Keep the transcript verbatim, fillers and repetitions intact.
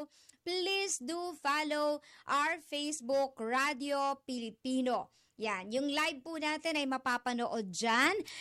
So, please do follow our Facebook Radio Pilipino. Yan, yung live po natin ay mapapanood dyan.